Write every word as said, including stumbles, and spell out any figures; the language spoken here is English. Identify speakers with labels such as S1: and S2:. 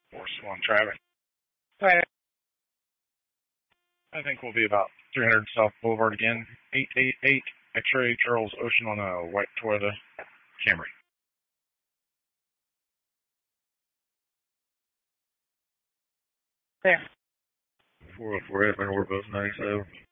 S1: Force one traffic. Alright. I think we'll be about three hundred South Boulevard again. eight eight eight X-Ray Charles Ocean on a white Toyota Camry.
S2: There.
S1: four oh four F and we're both ninety-seven.